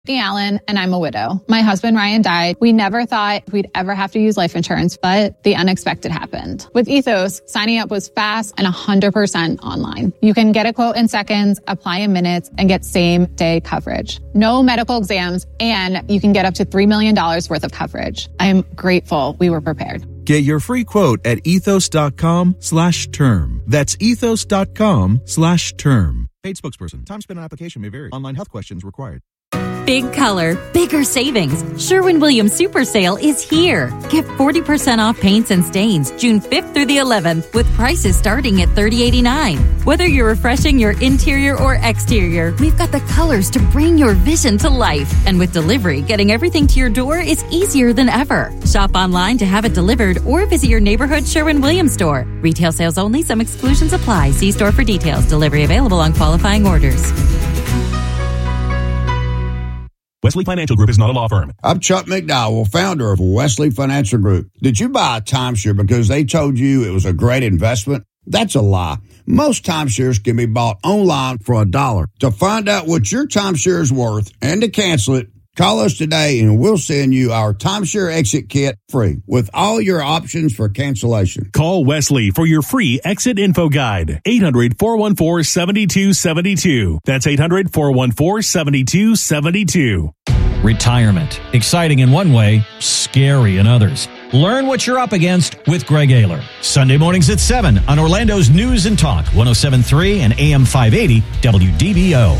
Allen, and I'm a widow. My husband, Ryan, died. We never thought we'd ever have to use life insurance, but the unexpected happened. With Ethos, signing up was fast and 100% online. You can get a quote in seconds, apply in minutes, and get same-day coverage. No medical exams, and you can get up to $3 million worth of coverage. I am grateful we were prepared. Get your free quote at ethos.com/term. That's ethos.com/term. Paid spokesperson. Time spent on application may vary. Online health questions required. Big color, bigger savings. Sherwin-Williams Super Sale is here. Get 40% off paints and stains June 5th through the 11th with prices starting at $30.89. Whether you're refreshing your interior or exterior, we've got the colors to bring your vision to life. And with delivery, getting everything to your door is easier than ever. Shop online to have it delivered or visit your neighborhood Sherwin-Williams store. Retail sales only. Some exclusions apply. See store for details. Delivery available on qualifying orders. Wesley Financial Group is not a law firm. I'm Chuck McDowell, founder of Wesley Financial Group. Did you buy a timeshare because they told you it was a great investment? That's a lie. Most timeshares can be bought online for $1. To find out what your timeshare is worth and to cancel it, call us today and we'll send you our timeshare exit kit free with all your options for cancellation. Call Wesley for your free exit info guide. 800-414-7272. That's 800-414-7272. Retirement. Exciting in one way, scary in others. Learn what you're up against with Greg Ayler. Sunday mornings at 7 on Orlando's News and Talk, 107.3 and AM 580 WDBO.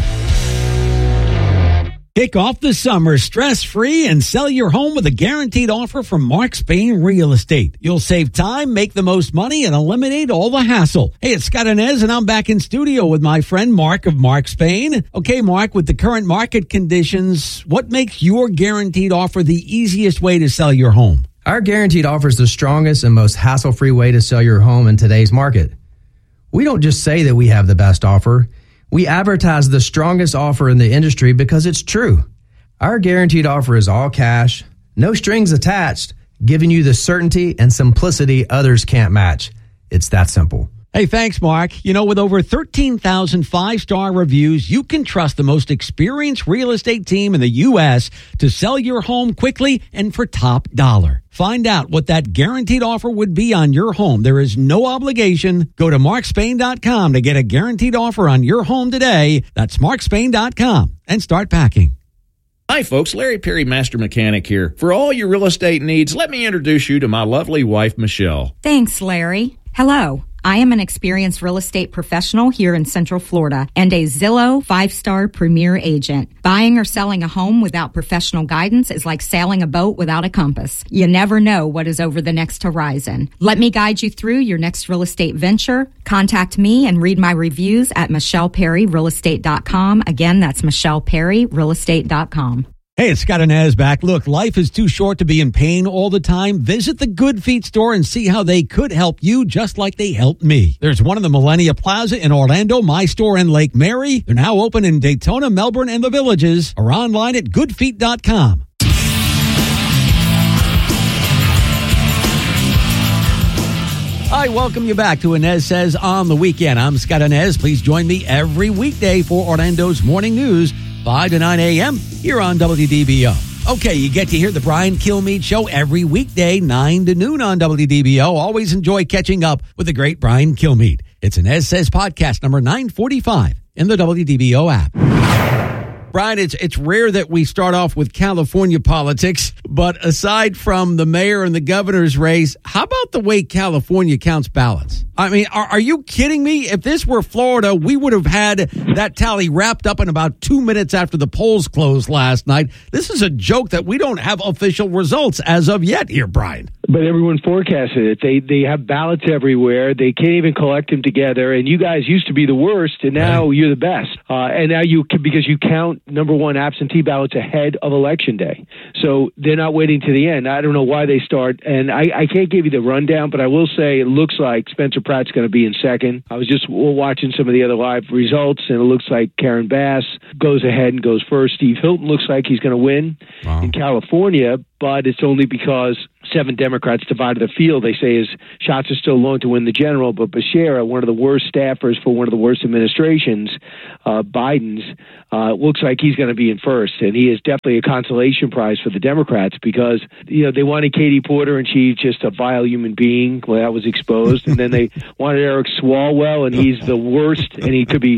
Kick off the summer stress-free and sell your home with a guaranteed offer from Mark Spain Real Estate. You'll save time, make the most money, and eliminate all the hassle. Hey, it's Scott Inez, and I'm back in studio with my friend Mark of Mark Spain. Okay, Mark, with the current market conditions, what makes your guaranteed offer the easiest way to sell your home? Our guaranteed offer is the strongest and most hassle-free way to sell your home in today's market. We don't just say that we have the best offer. We advertise the strongest offer in the industry because it's true. Our guaranteed offer is all cash, no strings attached, giving you the certainty and simplicity others can't match. It's that simple. Hey, thanks, Mark. You know, with over 13,000 five-star reviews, you can trust the most experienced real estate team in the U.S. to sell your home quickly and for top dollar. Find out what that guaranteed offer would be on your home. There is no obligation. Go to markspain.com to get a guaranteed offer on your home today. That's markspain.com and start packing. Hi, folks. Larry Perry, Master Mechanic here. For all your real estate needs, let me introduce you to my lovely wife, Michelle. Thanks, Larry. Hello. I am an experienced real estate professional here in Central Florida and a Zillow 5-star premier agent. Buying or selling a home without professional guidance is like sailing a boat without a compass. You never know what is over the next horizon. Let me guide you through your next real estate venture. Contact me and read my reviews at MichellePerryRealestate.com. Again, that's MichellePerryRealestate.com. Hey, it's Scott Inez back. Look, life is too short to be in pain all the time. Visit the Good Feet store and see how they could help you just like they helped me. There's one in the Millennia Plaza in Orlando, my store in Lake Mary. They're now open in Daytona, Melbourne, and the Villages, or online at goodfeet.com. I welcome you back to Inez Says on the Weekend. I'm Scott Inez. Please join me every weekday for Orlando's Morning News, 5 to 9 a.m. here on WDBO. Okay, you get to hear the Brian Kilmeade Show every weekday, 9 to noon on WDBO. Always enjoy catching up with the great Brian Kilmeade. It's Inez Says podcast number 945 in the WDBO app. Brian, it's rare that we start off with California politics, but aside from the mayor and the governor's race, how about the way California counts ballots? I mean, are you kidding me? If this were Florida, we would have had that tally wrapped up in about 2 minutes after the polls closed last night. This is a joke that we don't have official results as of yet here, Brian. But everyone forecasted it. They have ballots everywhere. They can't even collect them together. And you guys used to be the worst, and now you're the best. And now because you count, number one, absentee ballots ahead of Election Day. So they're not waiting to the end. I don't know why they start. And I can't give you the rundown, but I will say it looks like Spencer Pratt's going to be in second. I was just watching some of the other live results, and it looks like Karen Bass goes ahead and goes first. Steve Hilton looks like he's going to win in California, but it's only because 7 Democrats divided the field. They say his shots are still long to win the general, but Becerra, one of the worst staffers for one of the worst administrations, Biden's, looks like he's going to be in first. And he is definitely a consolation prize for the Democrats because, they wanted Katie Porter and she's just a vile human being. Well, that was exposed. And then they wanted Eric Swalwell, and he's the worst, and he could be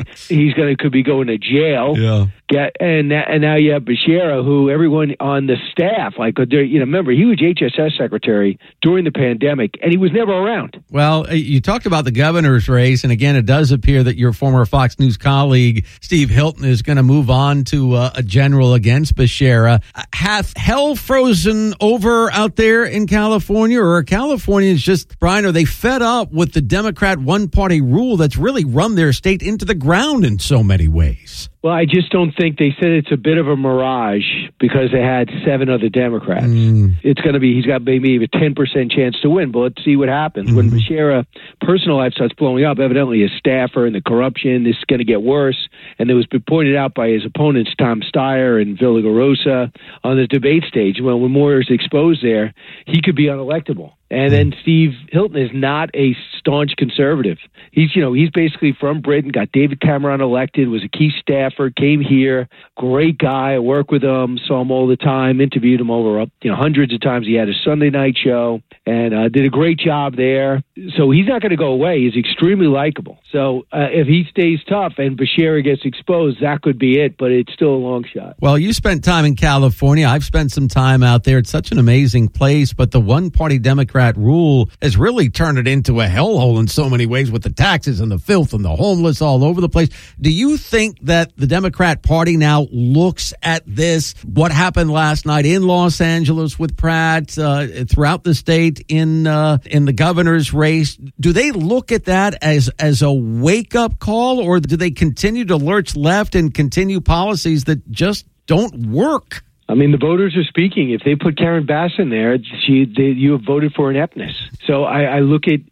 going to jail. Yeah. And now you have Becerra, who everyone on the staff, remember, he was HSS secretary during the pandemic, and he was never around. Well, you talked about the governor's race, and again, it does appear that your former Fox News colleague, Steve Hilton, is going to move on to a general against Becerra. Hath hell frozen over out there in California, or are Californians just, Brian, are they fed up with the Democrat one-party rule that's really run their state into the ground in so many ways? Well, I just don't think they said it's a bit of a mirage because they had 7 other Democrats. It's going to be, he's got maybe a 10% chance to win, but let's see what happens. When Becerra personal life starts blowing up, evidently his staffer and the corruption, this is going to get worse. And it was pointed out by his opponents, Tom Steyer and Villaraigosa, on the debate stage. Well, when Moore is exposed there, he could be unelectable. And then Steve Hilton is not a staunch conservative. He's basically from Britain, got David Cameron elected, was a key staffer, came here, great guy. I work with him, saw him all the time, interviewed him over hundreds of times. He had a Sunday night show and did a great job there. So he's not going to go away. He's extremely likable. So if he stays tough and Becerra gets exposed, that could be it, but it's still a long shot. Well, you spent time in California. I've spent some time out there. It's such an amazing place, but the one-party Democrat rule has really turned it into a hellhole in so many ways with the taxes and the filth and the homeless all over the place. Do you think that the Democrat Party now looks at this, what happened last night in Los Angeles with Pratt, throughout the state in the governor's race? Do they look at that as a wake-up call, or do they continue to lurch left and continue policies that just don't work? I mean, the voters are speaking. If they put Karen Bass in there, you have voted for ineptness. So I look at,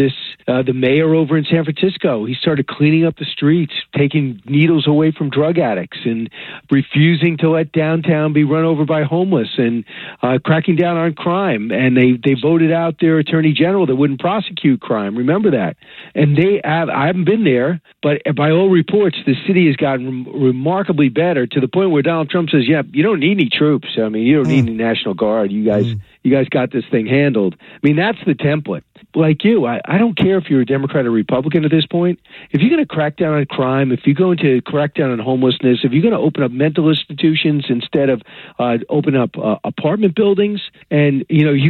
the mayor over in San Francisco. He started cleaning up the streets, taking needles away from drug addicts and refusing to let downtown be run over by homeless and cracking down on crime. And they voted out their attorney general that wouldn't prosecute crime. Remember that. And I haven't been there, but by all reports, the city has gotten remarkably better to the point where Donald Trump says, yeah, you don't need any troops. I mean, you don't need any National Guard. You guys got this thing handled. I mean, that's the template. Like you, I don't care if you're a Democrat or Republican at this point. If you're going to crack down on crime, if you're going to crack down on homelessness, if you're going to open up mental institutions instead of open up apartment buildings, and you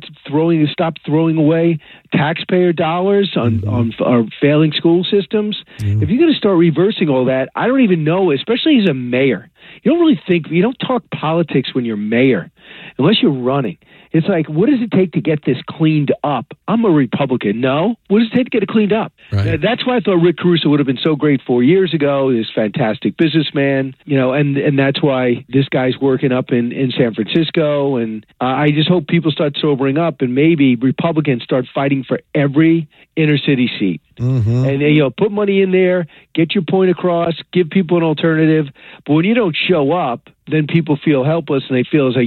stop throwing away taxpayer dollars on our failing school systems. If you're going to start reversing all that, I don't even know, especially as a mayor. You don't talk politics when you're mayor, unless you're running. It's like, what does it take to get this cleaned up? I'm a Republican. No. What does it take to get it cleaned up? Right. That's why I thought Rick Caruso would have been so great 4 years ago. This fantastic businessman, and that's why this guy's working up in San Francisco. And I just hope people start sobering up and maybe Republicans start fighting for every inner city seat. And put money in there, get your point across, give people an alternative. But when you don't show up, then people feel helpless and they feel as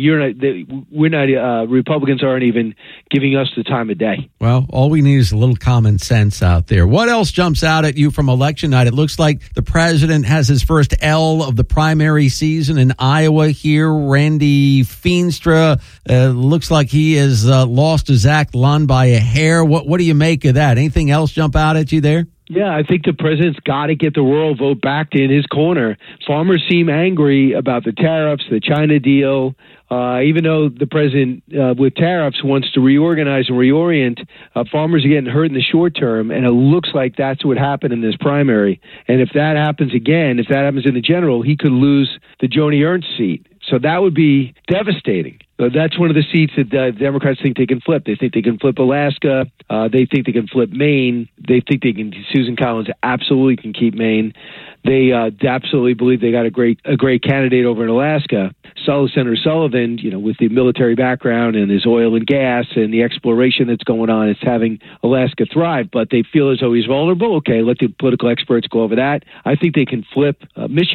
like Republicans aren't even giving us the time of day. Well, all we need is a little common sense out there. What else jumps out at you from election night? It looks like the president has his first L of the primary season in Iowa here. Randy Feenstra looks like he has lost to Zach Lund by a hair. What do you make of that? Anything else jump out at you there? Yeah, I think the president's got to get the rural vote back in his corner. Farmers seem angry about the tariffs, the China deal. Even though the president, with tariffs, wants to reorganize and reorient, farmers are getting hurt in the short term, and it looks like that's what happened in this primary. And if that happens again, if that happens in the general, he could lose the Joni Ernst seat. So that would be devastating. That's one of the seats that Democrats think they can flip. They think they can flip Alaska. They think they can flip Maine. They think they can. Susan Collins absolutely can keep Maine. They absolutely believe they got a great candidate over in Alaska. Senator Sullivan, with the military background and his oil and gas and the exploration that's going on, it's having Alaska thrive. But they feel as though he's vulnerable. Okay, let the political experts go over that. I think they can flip Michigan.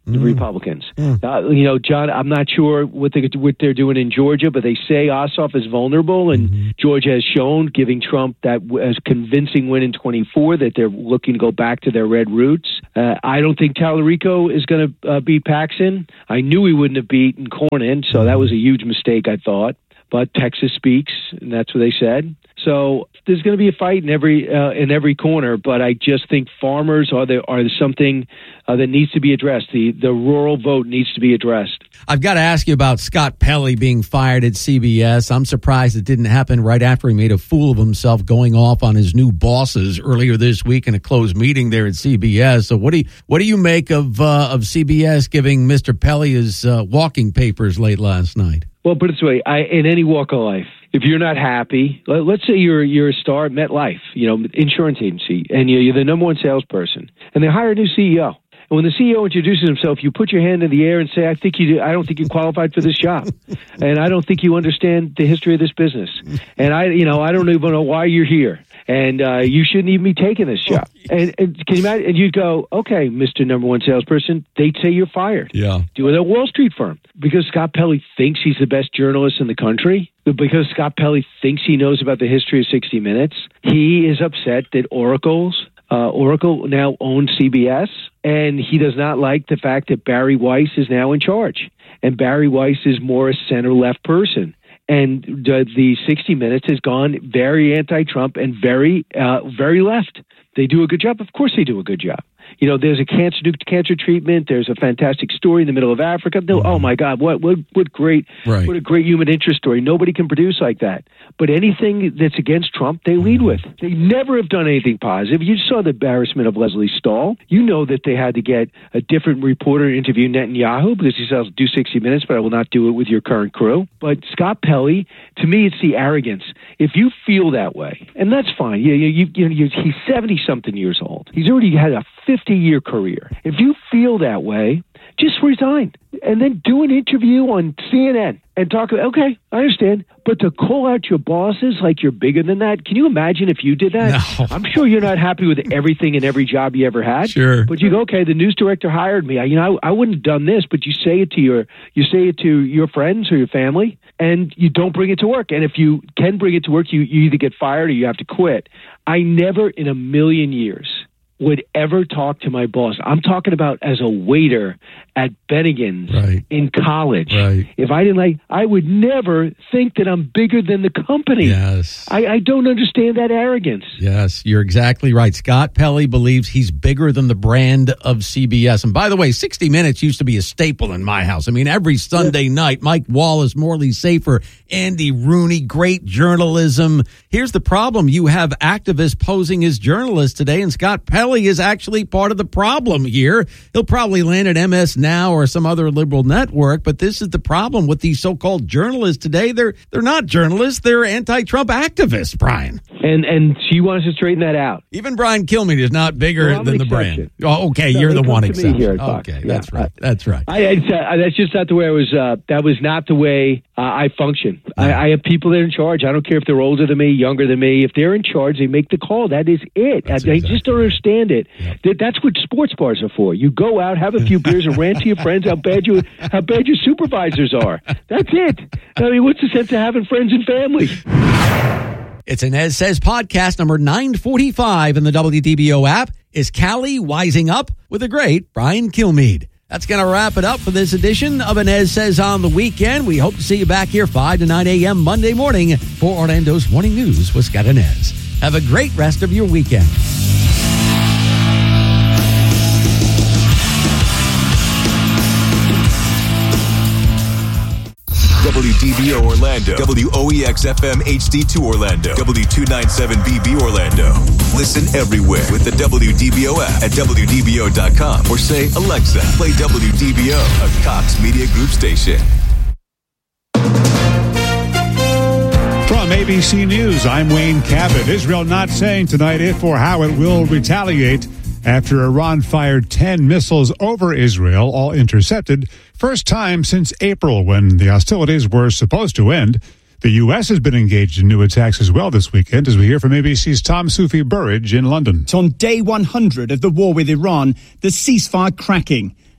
the Republicans. John, I'm not sure what they're doing in Georgia, but they say Ossoff is vulnerable, and Georgia has shown, giving Trump that as convincing win in 24, that they're looking to go back to their red roots. I don't think Tallarico is going to beat Paxson. I knew he wouldn't have beaten Cornyn, so that was a huge mistake, I thought. But Texas speaks, and that's what they said. So there's going to be a fight in every corner, but I just think farmers are something that needs to be addressed. The rural vote needs to be addressed. I've got to ask you about Scott Pelley being fired at CBS. I'm surprised it didn't happen right after he made a fool of himself going off on his new bosses earlier this week in a closed meeting there at CBS. So what do you make of CBS giving Mr. Pelley his walking papers late last night? Well, put it this way, in any walk of life, if you're not happy, let's say you're a star at MetLife, insurance agency, and you're the number one salesperson, and they hire a new CEO. And when the CEO introduces himself, you put your hand in the air and say, I don't think you're qualified for this job. And I don't think you understand the history of this business. And I don't even know why you're here. And you shouldn't even be taking this job. And can you imagine? And you'd go, okay, Mr. Number One Salesperson, they'd say you're fired. Yeah. Do it at a Wall Street firm. Because Scott Pelley thinks he's the best journalist in the country. Because Scott Pelley thinks he knows about the history of 60 Minutes. He is upset that Oracle now owns CBS, and he does not like the fact that Barry Weiss is now in charge. And Barry Weiss is more a center-left person. And the 60 Minutes has gone very anti-Trump and very left. They do a good job. Of course they do a good job. There's a cancer treatment. There's a fantastic story in the middle of Africa. Oh my God, what great, what a great human interest story. Nobody can produce like that. But anything that's against Trump, they lead with. They never have done anything positive. You saw the embarrassment of Leslie Stahl. You know that they had to get a different reporter to interview Netanyahu because he says, I'll do 60 Minutes, but I will not do it with your current crew. But Scott Pelley, to me, it's the arrogance. If you feel that way, and that's fine. He's 70-something years old. He's already had a 50-year career. If you feel that way, just resign and then do an interview on CNN and talk about, okay, I understand, but to call out your bosses like you're bigger than that, can you imagine if you did that? No. I'm sure you're not happy with everything and every job you ever had. Sure. But you go, okay, the news director hired me. I wouldn't have done this, but you say it to your friends or your family, and you don't bring it to work. And if you can bring it to work, you either get fired or you have to quit. I never in a million years would ever talk to my boss. I'm talking about as a waiter at Bennigan's in college. Right. If I didn't I would never think that I'm bigger than the company. Yes. I don't understand that arrogance. Yes, you're exactly right. Scott Pelley believes he's bigger than the brand of CBS. And by the way, 60 Minutes used to be a staple in my house. I mean, every Sunday night, Mike Wallace, Morley Safer, Andy Rooney, great journalism. Here's the problem. You have activists posing as journalists today, and Scott Pelley is actually part of the problem here. He'll probably land at MS Now or some other liberal network, but this is the problem with these so-called journalists today. They're not journalists. They're anti-Trump activists, Brian. And she wants to straighten that out. Even Brian Kilmeade is not bigger than the brand. Oh, okay, No, you're the one exception. exception. Okay, Yeah. that's right. That's right. That's just not the way I was. That was not the way I function. I have people that are in charge. I don't care if they're older than me, younger than me. If they're in charge, they make the call. That is it. They just don't understand it. Yep. That's what sports bars are for. You go out, have a few beers, and rant to your friends how bad your supervisors are. That's it. I mean, what's the sense of having friends and family? It's an Ed Says podcast number 945 in the WDBO app. Is Callie wising up with the great Brian Kilmeade? That's going to wrap it up for this edition of Inez Says on the Weekend. We hope to see you back here 5 to 9 a.m. Monday morning for Orlando's Morning News with Scott Inez. Have a great rest of your weekend. WDBO Orlando, WOEX-FM HD2 Orlando, W297BB Orlando. Listen everywhere with the WDBO app at WDBO.com or say, Alexa, play WDBO, a Cox Media Group station. From ABC News, I'm Wayne Cabot. Israel not saying tonight if or how it will retaliate after Iran fired 10 missiles over Israel, all intercepted. First time since April when the hostilities were supposed to end. The U.S. has been engaged in new attacks as well this weekend, as we hear from ABC's Tom Sufi Burridge in London. It's on day 100 of the war with Iran, the ceasefire cracking.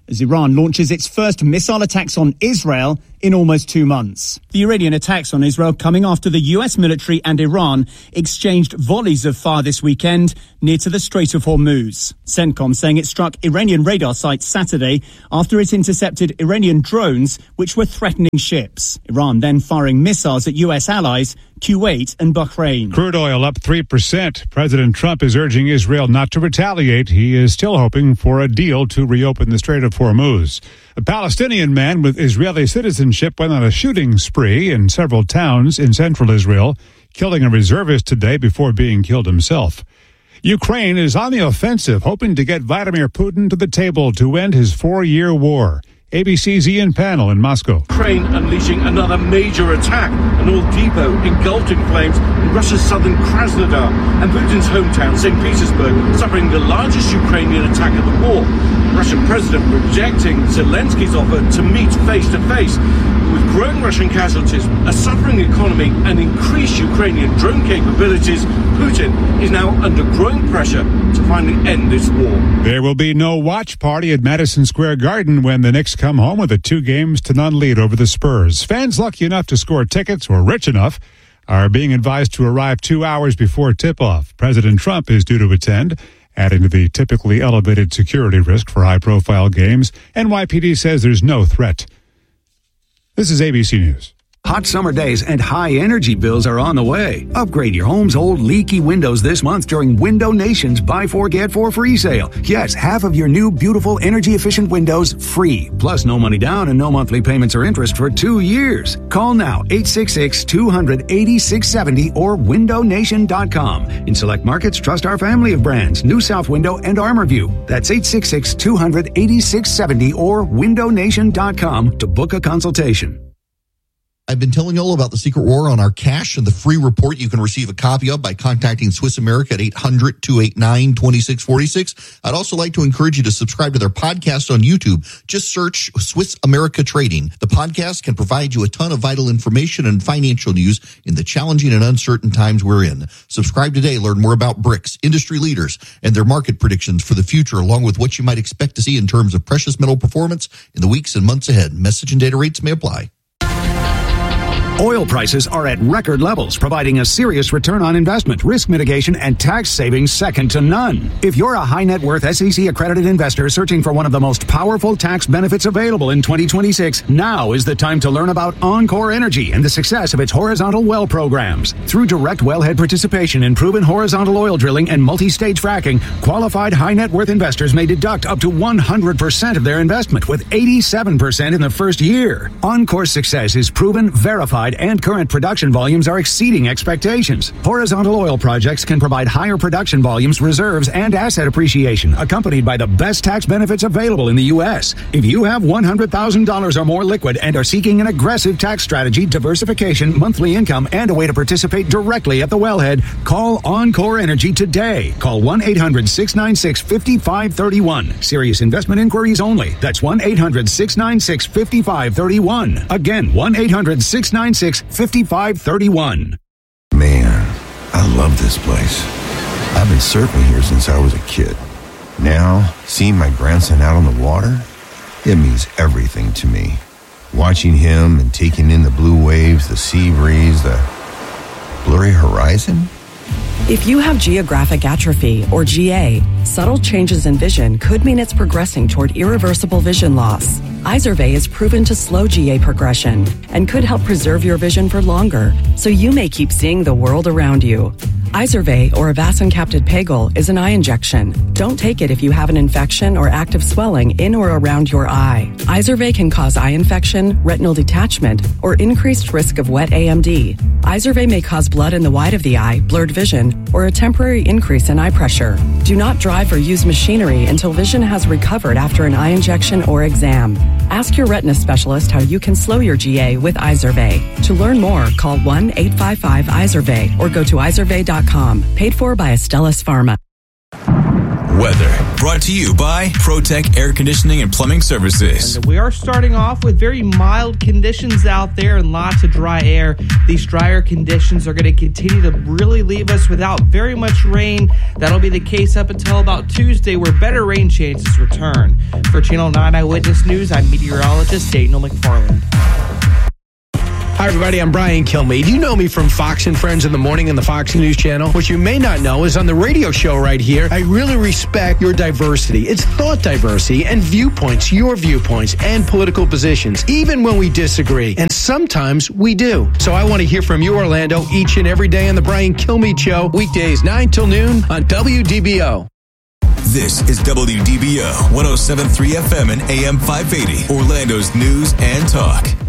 as Iran launches its first missile attacks on Israel in almost 2 months. The Iranian attacks on Israel coming after the US military and Iran exchanged volleys of fire this weekend near to the Strait of Hormuz. CENTCOM saying it struck Iranian radar sites Saturday after it intercepted Iranian drones which were threatening ships. Iran then firing missiles at US allies Kuwait and Bahrain. Crude oil up 3%. President Trump is urging Israel not to retaliate. He is still hoping for a deal to reopen the Strait of Hormuz. A Palestinian man with Israeli citizenship went on a shooting spree in several towns in central Israel, killing a reservist today before being killed himself. Ukraine is on the offensive, hoping to get Vladimir Putin to the table to end his 4-year war. ABC's Ian Pannell in Moscow. Ukraine unleashing another major attack. An oil depot engulfed in flames in Russia's southern Krasnodar, and Putin's hometown, St. Petersburg, suffering the largest Ukrainian attack of the war. The Russian president rejecting Zelensky's offer to meet face-to-face. With growing Russian casualties, a suffering economy, and increased Ukrainian drone capabilities, Putin is now under growing pressure to finally end this war. There will be no watch party at Madison Square Garden when the Knicks come home with a 2-0 lead over the Spurs. Fans lucky enough to score tickets or rich enough are being advised to arrive 2 hours before tip-off. President Trump is due to attend, adding to the typically elevated security risk for high-profile games. NYPD says there's no threat. This is ABC News. Hot summer days and high energy bills are on the way. Upgrade your home's old leaky windows this month during Window Nation's Buy 4 Get 4 free sale. Yes, half of your new beautiful energy efficient windows free. Plus no money down and no monthly payments or interest for 2 years. Call now 866-200-8670 or windownation.com. In select markets, trust our family of brands, New South Window and ArmorView. That's 866-200-8670 or windownation.com to book a consultation. I've been telling you all about the secret war on our cash and the free report you can receive a copy of by contacting Swiss America at 800-289-2646. I'd also like to encourage you to subscribe to their podcast on YouTube. Just search Swiss America Trading. The podcast can provide you a ton of vital information and financial news in the challenging and uncertain times we're in. Subscribe today. Learn more about BRICS, industry leaders, and their market predictions for the future, along with what you might expect to see in terms of precious metal performance in the weeks and months ahead. Message and data rates may apply. Oil prices are at record levels, providing a serious return on investment, risk mitigation, and tax savings second to none. If you're a high net worth SEC-accredited investor searching for one of the most powerful tax benefits available in 2026, now is the time to learn about Encore Energy and the success of its horizontal well programs. Through direct wellhead participation in proven horizontal oil drilling and multi-stage fracking, qualified high net worth investors may deduct up to 100% of their investment, with 87% in the first year. Encore's success is proven, verified, and current production volumes are exceeding expectations. Horizontal oil projects can provide higher production volumes, reserves, and asset appreciation, accompanied by the best tax benefits available in the U.S. If you have $100,000 or more liquid and are seeking an aggressive tax strategy, diversification, monthly income, and a way to participate directly at the wellhead, call Encore Energy today. Call 1-800-696-5531. Serious investment inquiries only. That's 1-800-696-5531. Again, 1-800-696-5531. Man, I love this place. I've been surfing here since I was a kid. Now, seeing my grandson out on the water, it means everything to me. Watching him and taking in the blue waves, the sea breeze, the blurry horizon. If you have geographic atrophy, or GA, subtle changes in vision could mean it's progressing toward irreversible vision loss. Izervay is proven to slow GA progression and could help preserve your vision for longer, so you may keep seeing the world around you. Izervay, or avacincaptad pegol, is an eye injection. Don't take it if you have an infection or active swelling in or around your eye. Izervay can cause eye infection, retinal detachment, or increased risk of wet AMD. Izervay may cause blood in the white of the eye, blurred vision, or a temporary increase in eye pressure. Do not drive or use machinery until vision has recovered after an eye injection or exam. Ask your retina specialist how you can slow your GA with Izervay. To learn more, call 1-855-IZERVAY or go to izervay.com. Paid for by Astellas Pharma. weather. Brought to you by ProTech Air Conditioning and Plumbing Services. And we are starting off with very mild conditions out there and lots of dry air. These drier conditions are going to continue to really leave us without very much rain. That'll be the case up until about Tuesday, where better rain chances return. For Channel 9 Eyewitness News, I'm meteorologist Daniel McFarland. Hi, everybody. I'm Brian Kilmeade. You know me from Fox and Friends in the Morning and the Fox News Channel. What you may not know is on the radio show right here, I really respect your diversity. It's thought diversity and viewpoints, your viewpoints, and political positions, even when we disagree. And sometimes we do. So I want to hear from you, Orlando, each and every day on the Brian Kilmeade Show, weekdays 9 till noon on WDBO. This is WDBO 107.3 FM and AM 580, Orlando's news and talk.